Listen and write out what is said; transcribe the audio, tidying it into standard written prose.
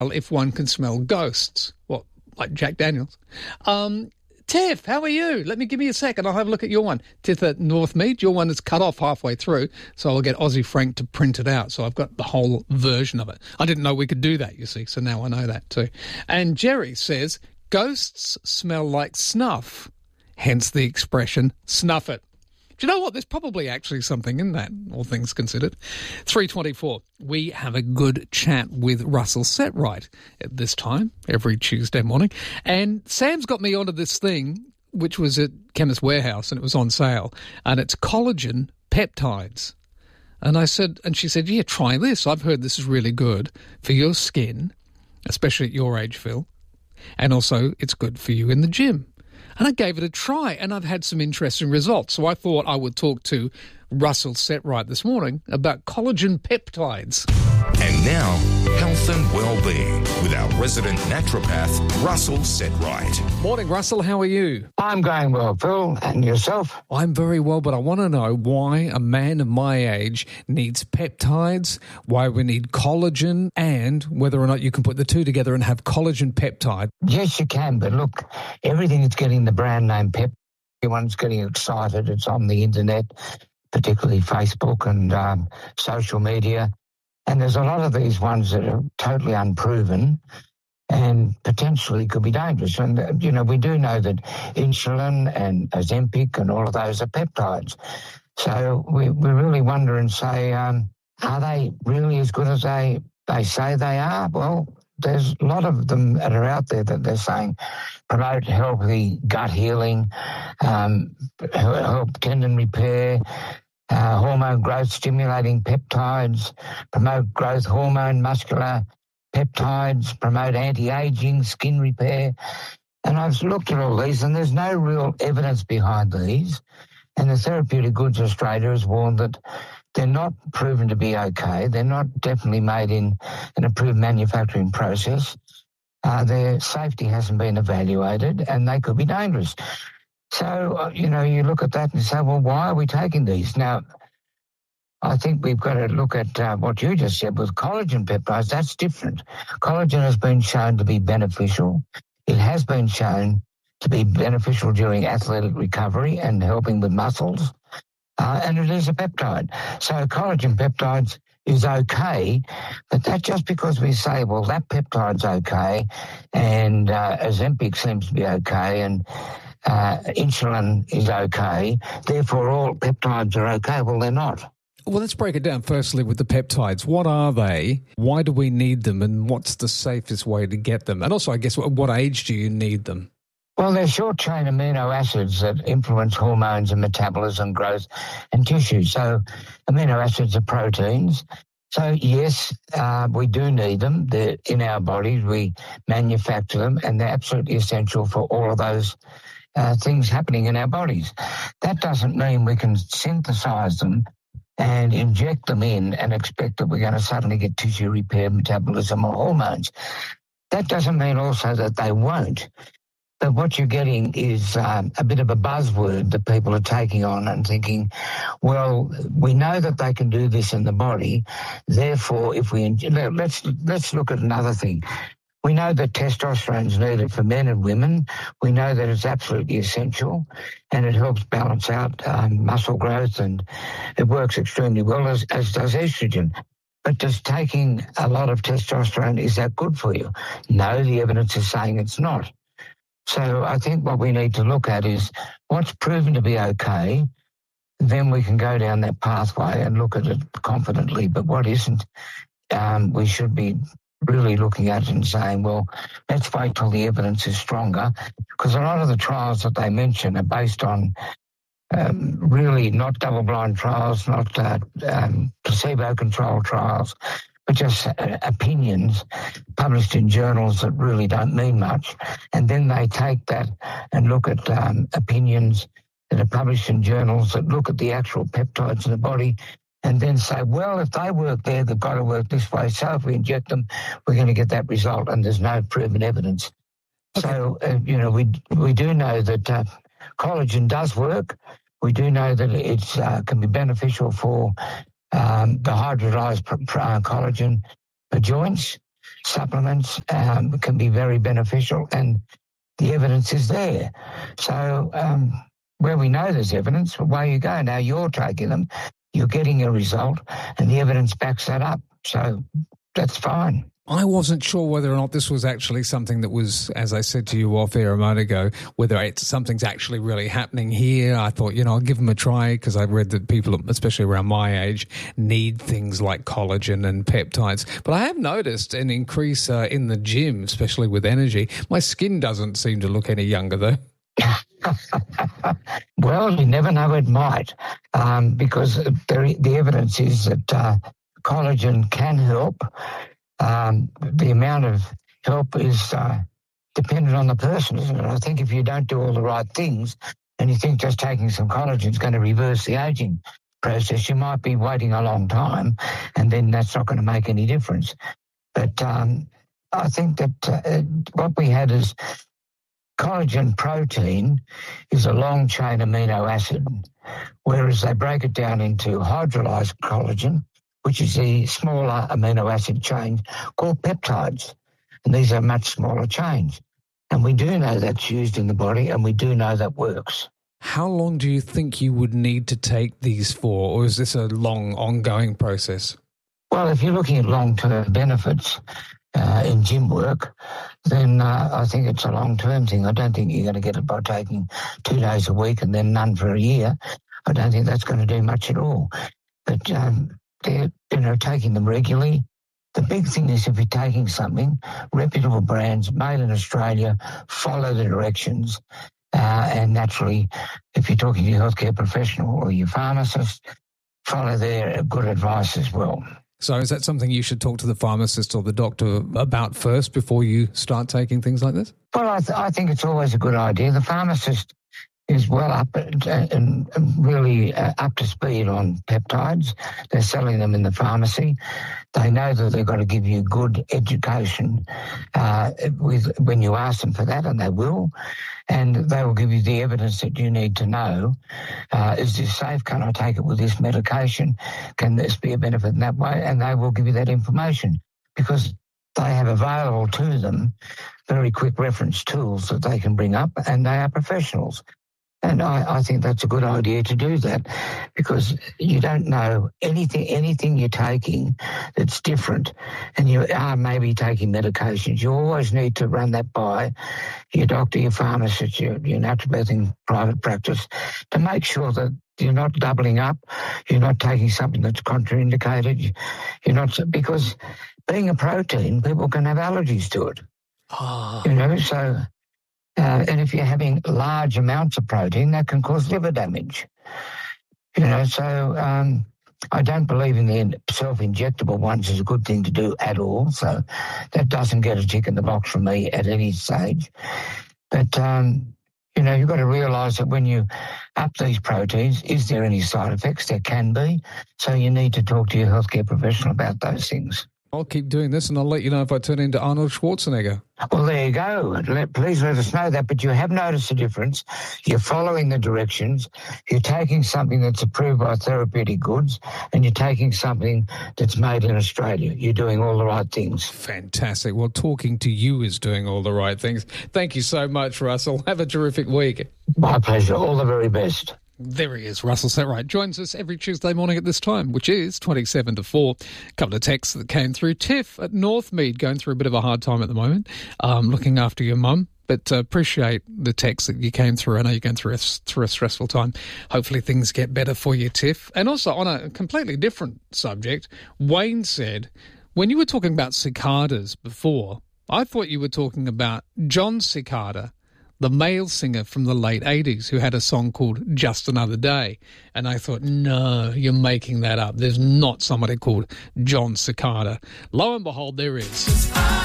if one can smell ghosts. What, like Jack Daniels? Tiff, how are you? Give me a second. I'll have a look at your one. Tiff at Northmead, your one is cut off halfway through, so I'll get Aussie Frank to print it out. So I've got the whole version of it. I didn't know we could do that, you see, so now I know that too. And Jerry says, ghosts smell like snuff, hence the expression, snuff it. Do you know what? There's probably actually something in that, all things considered. 3:24. We have a good chat with Russell Setright at this time, every Tuesday morning. And Sam's got me onto this thing, which was at Chemist Warehouse, and it was on sale. And it's collagen peptides. And she said, yeah, try this. I've heard this is really good for your skin, especially at your age, Phil. And also it's good for you in the gym. And I gave it a try, and I've had some interesting results. So I thought I would talk to Russell Setright this morning about collagen peptides. And now, health and well-being with our resident naturopath, Russell Setright. Morning, Russell. How are you? I'm going well, Phil. And yourself? I'm very well, but I want to know why a man of my age needs peptides, why we need collagen, and whether or not you can put the two together and have collagen peptide. Yes, you can. But look, everything is getting the brand name pep. Everyone's getting excited. It's on the internet, particularly Facebook and social media. And there's a lot of these ones that are totally unproven and potentially could be dangerous. And, we do know that insulin and Ozempic and all of those are peptides. So we really wonder and say, are they really as good as they say they are? Well, there's a lot of them that are out there that they're saying promote healthy gut healing, help tendon repair, hormone growth stimulating peptides, promote growth hormone muscular peptides, promote anti-aging, skin repair. And I've looked at all these and there's no real evidence behind these. And the Therapeutic Goods Australia has warned that they're not proven to be okay. They're not definitely made in an approved manufacturing process. Their safety hasn't been evaluated and they could be dangerous. So, you look at that and say, well, why are we taking these? Now, I think we've got to look at what you just said with collagen peptides. That's different. Collagen has been shown to be beneficial. It has been shown to be beneficial during athletic recovery and helping with muscles. And it is a peptide. So collagen peptides is okay, but that's just because we say, well, that peptide's okay and Ozempic seems to be okay and insulin is okay, therefore all peptides are okay. Well, they're not. Well, let's break it down firstly with the peptides. What are they? Why do we need them? And what's the safest way to get them? And also, I guess, what age do you need them? Well, they're short-chain amino acids that influence hormones and metabolism, growth and tissue. So amino acids are proteins. So, yes, we do need them. They're in our bodies. We manufacture them, and they're absolutely essential for all of those things happening in our bodies. That doesn't mean we can synthesize them and inject them in and expect that we're going to suddenly get tissue repair, metabolism or hormones. That doesn't mean also that they won't. But what you're getting is a bit of a buzzword that people are taking on and thinking, well, we know that they can do this in the body. Therefore, if we let's look at another thing. We know that testosterone is needed for men and women. We know that it's absolutely essential and it helps balance out muscle growth and it works extremely well, as does estrogen. But does taking a lot of testosterone, is that good for you? No, the evidence is saying it's not. So I think what we need to look at is what's proven to be okay, then we can go down that pathway and look at it confidently. But what isn't, we should be really looking at it and saying, well, let's wait till the evidence is stronger, because a lot of the trials that they mention are based on really not double-blind trials, not placebo-controlled trials, but just opinions published in journals that really don't mean much. And then they take that and look at opinions that are published in journals that look at the actual peptides in the body and then say, well, if they work there, they've got to work this way. So if we inject them, we're going to get that result, and there's no proven evidence. Okay. So, we do know that collagen does work. We do know that it can be beneficial for the hydrolyzed collagen for joints. supplements can be very beneficial, and the evidence is there. So where we know there's evidence, away you go. Now you're taking them, you're getting a result, and the evidence backs that up. So that's fine. I wasn't sure whether or not this was actually something that was, as I said to you off air a moment ago, whether something's actually really happening here. I thought, I'll give them a try because I read that people, especially around my age, need things like collagen and peptides. But I have noticed an increase in the gym, especially with energy. My skin doesn't seem to look any younger, though. Well, you never know, it might, because the evidence is that collagen can help. The amount of help is dependent on the person, isn't it? I think if you don't do all the right things and you think just taking some collagen is going to reverse the aging process, you might be waiting a long time, and then that's not going to make any difference. But I think that what we had is collagen protein is a long-chain amino acid, whereas they break it down into hydrolyzed collagen, which is the smaller amino acid chain called peptides. And these are much smaller chains. And we do know that's used in the body, and we do know that works. How long do you think you would need to take these for, or is this a long, ongoing process? Well, if you're looking at long-term benefits in gym work, then I think it's a long-term thing. I don't think you're going to get it by taking 2 days a week and then none for a year. I don't think that's going to do much at all. But they're taking them regularly. The big thing is if you're taking something, reputable brands made in Australia, follow the directions. And naturally, if you're talking to your healthcare professional or your pharmacist, follow their good advice as well. So is that something you should talk to the pharmacist or the doctor about first before you start taking things like this? Well, I think it's always a good idea. The pharmacist is well up and really up to speed on peptides. They're selling them in the pharmacy. They know that they've got to give you good education when you ask them for that, and they will. And they will give you the evidence that you need to know. Is this safe? Can I take it with this medication? Can this be a benefit in that way? And they will give you that information because they have available to them very quick reference tools that they can bring up, and they are professionals. And I think that's a good idea to do that because you don't know anything you're taking that's different, and you are maybe taking medications. You always need to run that by your doctor, your pharmacist, your naturopath in private practice to make sure that you're not doubling up, you're not taking something that's contraindicated, you're not, because being a protein, people can have allergies to it. So... and if you're having large amounts of protein, that can cause liver damage. So I don't believe in the self-injectable ones as a good thing to do at all. So that doesn't get a tick in the box from me at any stage. But, you've got to realise that when you up these proteins, is there any side effects? There can be. So you need to talk to your healthcare professional about those things. I'll keep doing this and I'll let you know if I turn into Arnold Schwarzenegger. Well, there you go. Please let us know that. But you have noticed a difference. You're following the directions. You're taking something that's approved by Therapeutic Goods, and you're taking something that's made in Australia. You're doing all the right things. Fantastic. Well, talking to you is doing all the right things. Thank you so much, Russell. Have a terrific week. My pleasure. All the very best. There he is, Russell Setright. Joins us every Tuesday morning at this time, which is 27 to 4. A couple of texts that came through. Tiff at Northmead, going through a bit of a hard time at the moment, looking after your mum. But appreciate the text that you came through. I know you're going through a stressful time. Hopefully things get better for you, Tiff. And also on a completely different subject, Wayne said, when you were talking about cicadas before, I thought you were talking about John Cicada, the male singer from the late 80s who had a song called Just Another Day. And I thought, no, you're making that up. There's not somebody called John Cicada. Lo and behold, there is.